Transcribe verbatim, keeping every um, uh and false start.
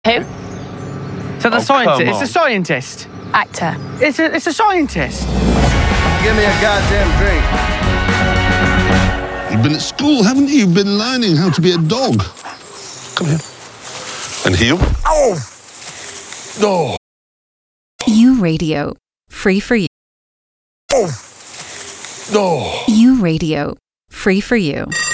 Who? So the Oh, scientist. come It's a on. scientist. Actor. It's a it's a scientist. Give me a goddamn drink. You've been at school, haven't you? You've been learning how to be a dog. Come here. And heel. Oh! No. U Radio. Free for you. Oh! No. U Radio. Free for you.